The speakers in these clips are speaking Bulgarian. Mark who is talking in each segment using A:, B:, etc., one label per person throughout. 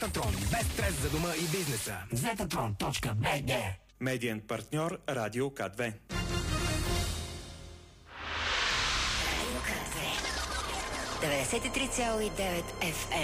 A: Зетатрон. Без стрес за дома и бизнеса. Zetatron.bg.
B: Медиен партньор Радио К2.
C: Радио К2. 93,9 FM.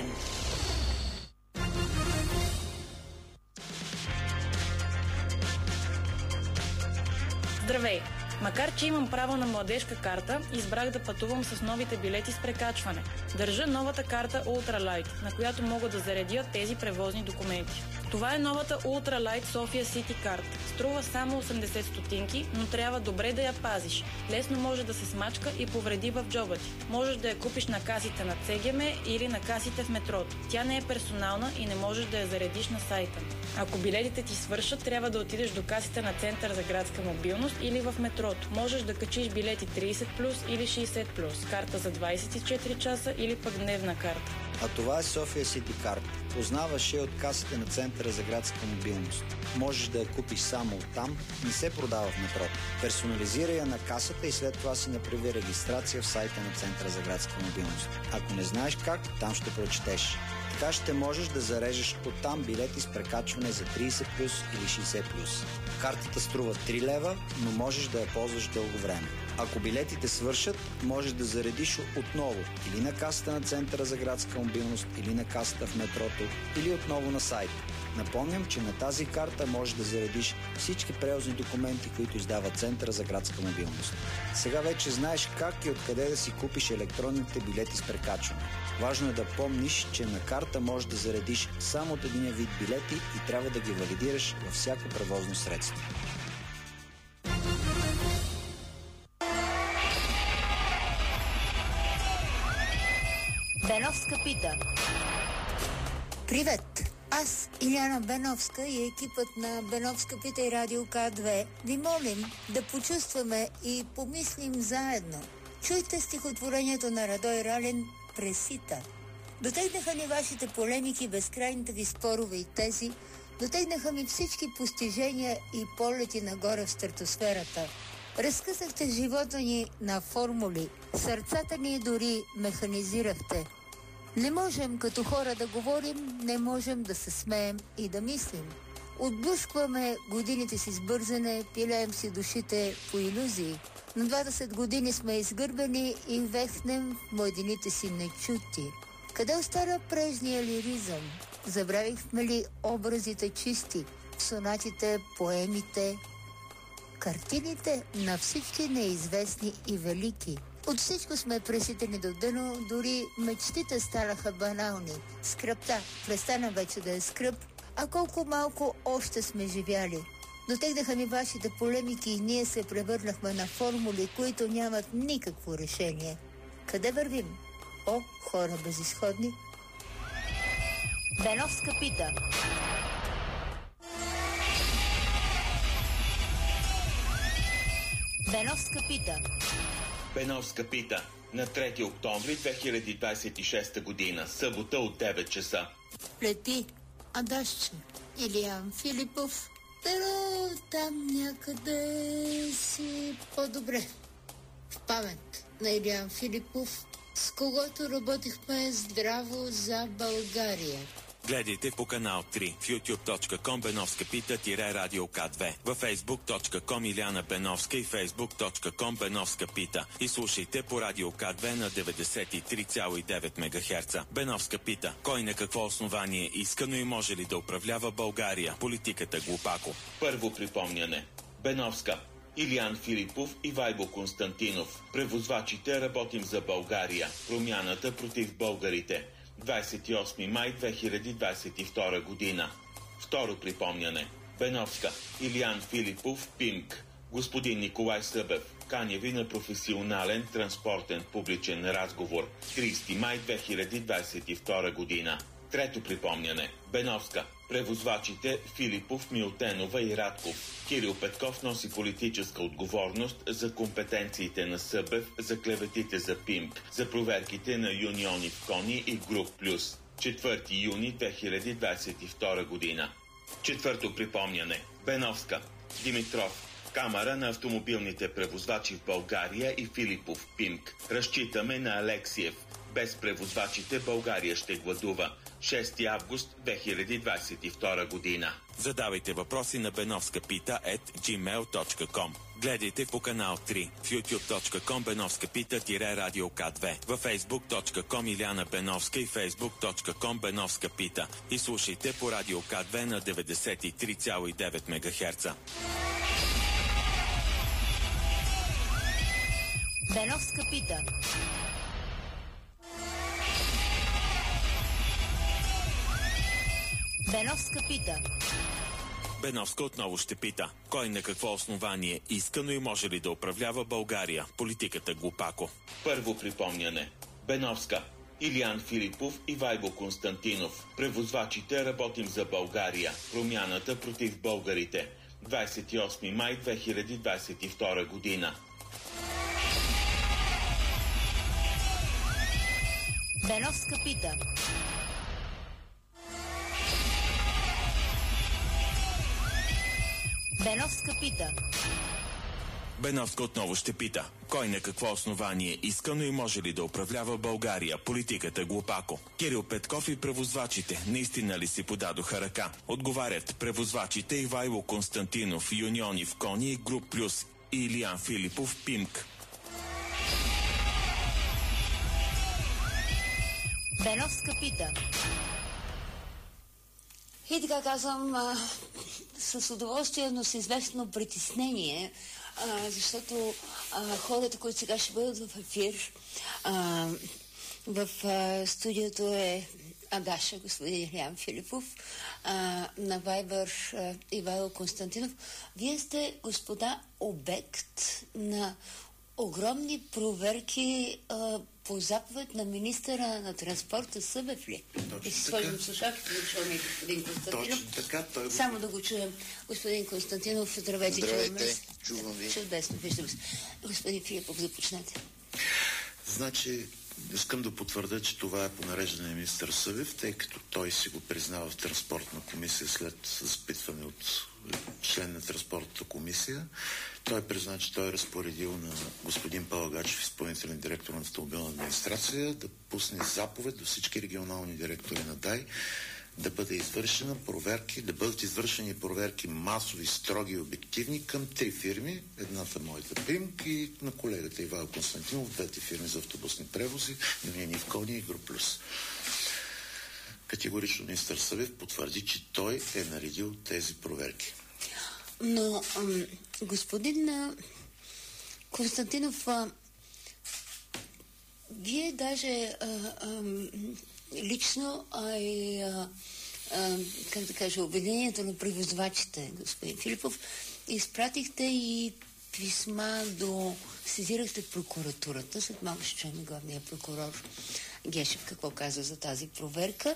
D: Здравей! Макар че имам право на младежка карта, избрах да пътувам с новите билети с прекачване. Държа новата карта Ultralight, на която мога да заредя тези превозни документи. Това е новата Ultralight Sofia City Card. Струва само 80 стотинки, но трябва добре да я пазиш. Лесно може да се смачка и повреди в джоба ти. Можеш да я купиш на касите на ЦГМ или на касите в метрото. Тя не е персонална и не можеш да я заредиш на сайта. Ако билетите ти свършат, трябва да отидеш до касите на Център за градска мобилност или в метрото. Можеш да качиш билети 30+, или 60+, карта за 24 часа или пък дневна карта.
E: А това е Sofia City Card. Познаваш я от касите на Центъра за градска мобилност. Можеш да я купиш само оттам, не се продава в метрото. Персонализира я на касата и след това си направи регистрация в сайта на Центъра за градска мобилност. Ако не знаеш как, там ще прочетеш. Така ще можеш да зарежеш оттам билети с прекачване за 30+, или 60+. Картата струва 3 лева, но можеш да я ползваш дълго време. Ако билетите свършат, можеш да заредиш отново или на касата на Центъра за градска мобилност, или на касата в метрото, или отново на сайта. Напомням, че на тази карта можеш да заредиш всички превозни документи, които издава Центъра за градска мобилност. Сега вече знаеш как и откъде да си купиш електронните билети с прекачване. Важно е да помниш, че на карта можеш да заредиш само от един вид билети и трябва да ги валидираш във всяко превозно средство.
C: Беновска пита.
F: Привет! Аз, Иляна Беновска и екипът на Беновска пита и Радио К2 ви молим да почувстваме и помислим заедно. Чуйте стихотворението на Радой Ралин «Пресита». Дотегнаха ни вашите полемики, безкрайните ви спорове и тези, дотегнаха ми всички постижения и полети нагоре в стратосферата. Разкъсахте живота ни на формули, сърцата ни дори механизирахте. Не можем като хора да говорим, не можем да се смеем и да мислим. Отблъскваме годините си с бързане, пилеем си душите по илюзии. На 20 години сме изгърбени и вехнем в младините си нечути. Къде остана прежния лиризъм? Забравихме ли образите чисти, сонатите, поемите, картините на всички неизвестни и велики? От всичко сме преситени до дъно, дори мечтите станаха банални. Скръпта престана вече да е скръп, а колко малко още сме живяли. Дотегнаха ни вашите полемики и ние се превърнахме на формули, които нямат никакво решение. Къде вървим? О, хора безизходни!
C: Беновска пита. Беновска пита.
G: Беновска пита на 3 октомври 2026 година, събота от 9 часа.
F: Лети Адашче, Илиян Филипов, pero там някъде си по-добре. В памет на Илиян Филипов, с когото работихме здраво за България.
B: Гледайте по канал 3 в youtube.com Беновска пита-радио К2, във facebook.com Иляна Беновска и facebook.com Беновска пита и слушайте по радио К2 на 93,9 МГц. Беновска пита. Кой на какво основание иска, но и може ли да управлява България? Политиката глупако.
G: Първо припомняне. Беновска. Илиян Филипов и Вайбо Константинов. Превозвачите работим за България. Промяната против българите. 28 май 2022 година. Второ припомняне. Беновска. Илиян Филипов, ПИМК. Господин Николай Събев. Каня ви на професионален транспортен публичен разговор. 30 май 2022 година. Трето припомняне. Беновска. Превозвачите Филипов, Милтенова и Радков. Кирил Петков носи политическа отговорност за компетенциите на Събев, за клеветите за ПИМК, за проверките на Юниони в Кони и Груп Плюс. 4 юни 2022 година. Четвърто припомняне. Беновска. Димитров. Камара на автомобилните превозвачи в България и Филипов, ПИМК. Разчитаме на Алексиев. Без превозвачите България ще гладува. 6 август 2022 година. Задавайте въпроси на Беновска пита @gmail.com. Гледайте по канал 3 в youtube.com Беновска пита-радио К2, във facebook.com Иляна Беновска и facebook.com Беновска пита и слушайте по радио К2 на 93,9 МГц.
C: Беновска пита. Беновска пита.
B: Беновска отново ще пита. Кой на какво основание иска, но и може ли да управлява България? Политиката глупако.
G: Първо припомняне. Беновска. Илиян Филипов и Вайбо Константинов. Превозвачите работим за България. Промяната против българите. 28 май 2022 година.
C: Беновска пита. Беновска пита.
B: Беновска отново ще пита. Кой на какво основание иска, но и може ли да управлява България? Политиката глупако. Кирил Петков и превозвачите наистина ли си подадоха ръка? Отговарят превозвачите Ивайло Константинов, Юниони в Кони, Груп Плюс и Илиян Филипов, Пимк.
C: Беновска пита.
F: И така казвам с удоволствие, но с известно притеснение, защото хората, които сега ще бъдат в ефир, в студиото е Адаша, господин Илиян Филипов, на Вайбър Ивайло Константинов. Вие сте, господа, обект на огромни проверки по заповед на министъра на транспорта Събев ли? Да си сложим слушалките, да чуваме и господин Константинов.
H: Точно така.
F: Само да го чуем. Господин Константинов, здравейте.
H: Здравейте, чувам ви.
F: Чудесно, виждам се. Господин Филипов, започнете.
H: Значи, искам да потвърдя, че това е по нареждане на министър Събев, тъй като той си го признава в транспортна комисия след запитване от член на транспортната комисия. Той призна, че той е разпоредил на господин Палагачев, изпълнителен директор на автомобилна администрация, да пусне заповед до всички регионални директори на ДАИ да бъде извършена проверки, да бъдат извършени проверки масови, строги и обективни към 3 фирми. Едната моята Пимк и на колегата Ивайло Константинов, 2 фирми за автобусни превози, Юниони в Кони и Груп Плюс. Категорично министър Събев потвърди, че той е наредил тези проверки.
F: Но, господин Константинов, вие даже лично, как да кажа, обединението на превозвачите, господин Филипов, изпратихте и писма сезирахте прокуратурата. След малко ще чуем главния прокурор Гешев какво каза за тази проверка.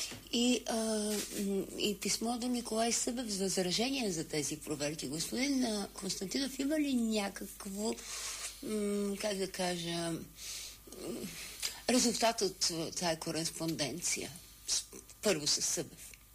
F: И писмо до Николай Събев за възражение за тези проверки. Господин Константинов, има ли някакво, как да кажа, резултат от тази кореспонденция? Първо с Събев.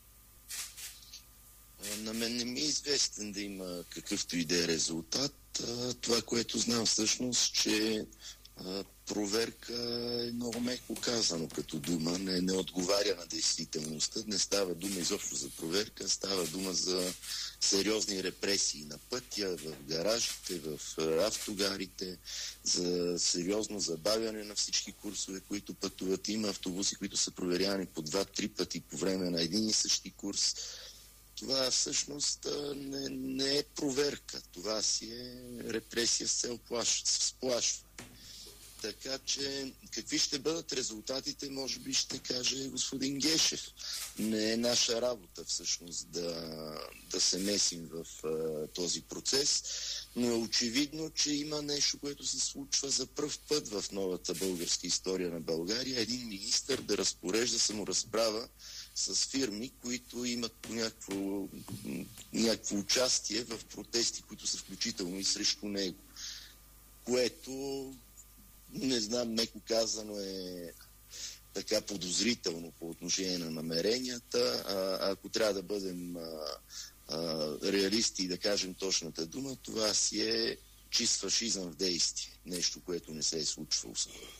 I: На мен не ми е известен да има какъвто и да е резултат. Това, което знам всъщност, че проверка е много меко казано като дума, не отговаря на действителността. Не става дума изобщо за проверка, става дума за сериозни репресии на пътя, в гаражите, в автогарите, за сериозно забавяне на всички курсове, които пътуват. Има автобуси, които са проверявани по 2-3 пъти по време на един и същи курс. Това всъщност не е проверка. Това си е репресия с цел сплашване. Така че какви ще бъдат резултатите, може би ще каже господин Гешев. Не е наша работа всъщност да се месим в този процес, но е очевидно, че има нещо, което се случва за пръв път в новата българска история на България. Един министър да разпорежда саморазправа с фирми, които имат по някакво участие в протести, които са включително и срещу него. Което, не знам, меко казано е така подозрително по отношение на намеренията. Ако трябва да бъдем реалисти и да кажем точната дума, това си е чист фашизъм в действие. Нещо, което не се е случвало.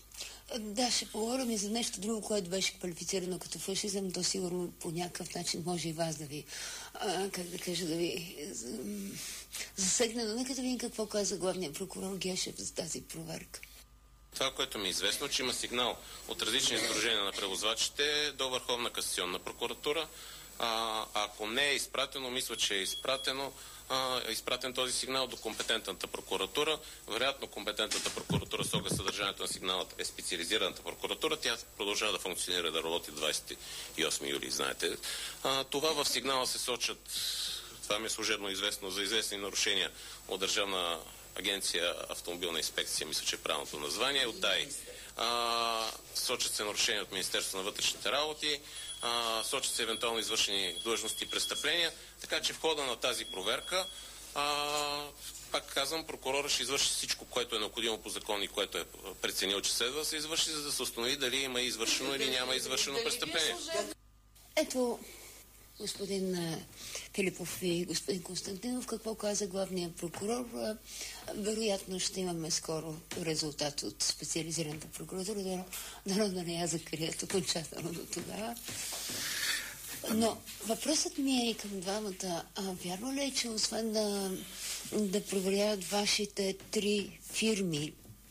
F: Да, ще поговорим и за нещо друго, което беше квалифицирано като фашизъм. То сигурно по някакъв начин може и вас да ви, да ви засегне. Но нека да видим какво каза главният прокурор Гешев за тази проверка.
J: Това, което ми е известно, че има сигнал от различни сдружения на превозвачите до Върховна касационна прокуратура. Ако не е изпратено, мисля, че е изпратен този сигнал до компетентната прокуратура. Вероятно компетентната прокуратура с оглед съдържанието на сигналът е специализираната прокуратура. Тя продължава да функционира, да работи 28 юли, знаете. Това в сигнала се сочат, това ми е служебно известно, за известни нарушения от Държавна агенция Автомобилна инспекция, мисля, че е правилното название, от ДАИ. Сочат се нарушения от Министерството на вътрешните работи, сочат се евентуално извършени длъжности и престъпления, така че в хода на тази проверка, пак казвам, прокурора ще извърши всичко, което е необходимо по закон и което е преценил, че следва да се извърши, за да се установи дали има извършено или няма извършено престъпление.
F: Ето, господин Филипов и господин Константинов, какво каза главният прокурор? Вероятно ще имаме скоро резултат от специализираната прокуратура, да не я закрият окончателно до тогава. Но въпросът ми е и към двамата. Вярно ли е, че освен да проверяват вашите 3 фирми,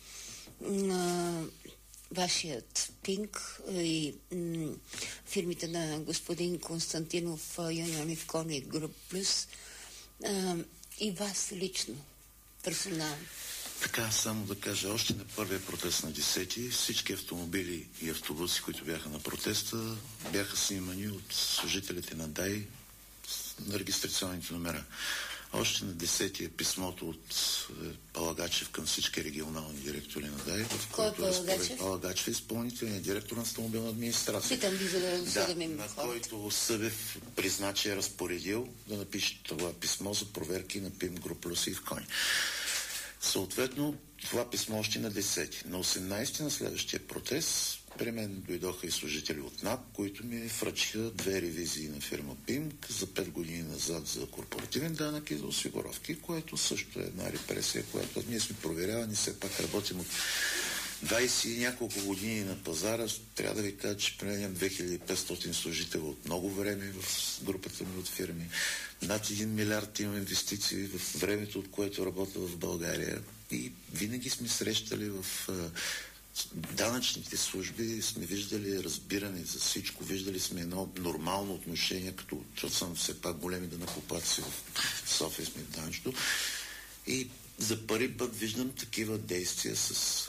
F: вашият Пинк и фирмите на господин Константинов, Юнионив Кони, Груп Плюс, и вас лично, персонално?
H: Така, само да кажа, още на първия протест на 10-ти, всички автомобили и автобуси, които бяха на протеста, бяха снимани от служителите на ДАИ на регистрационните номера. Още на 10-ти е писмото от Палагачев към всички регионални директори на ДАИ, в който Палагачев е изпълнителният директор на автомобилна администрация.
F: Питам ви, за да
H: на който Събев призна, че е разпоредил да напише това писмо за проверки на ПИМ, Груп Плюс и в Кони. Съответно, това писмо още на 10-ти. На 18-ти на следващия протест при мен дойдоха и служители от НАП, които ми връчиха 2 ревизии на фирма ПИМК за 5 години назад за корпоративен данък и за осигуровки, което също е една репресия, която ние сме проверявани, все пак работим от 20 и няколко години на пазара. Трябва да ви кажа, че приемам 2500 служители от много време в групата ми от фирми. Над 1 милиард имам инвестиции в времето, от което работя в България. И винаги сме срещали в данъчните служби, сме виждали разбиране за всичко. Виждали сме едно нормално отношение, като съм все пак големи данъкоплатци в София сме в данъчното. И за първи път виждам такива действия с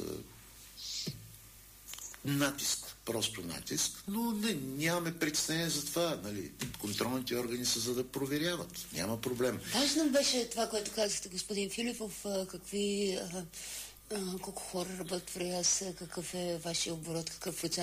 H: натиск, просто натиск, но нямаме притеснение за това. Нали. Контролните органи са за да проверяват. Няма проблем.
F: Важно беше това, което казахте, господин Филипов, колко хора работят в РИАС, какъв е вашия оборот, какъв процент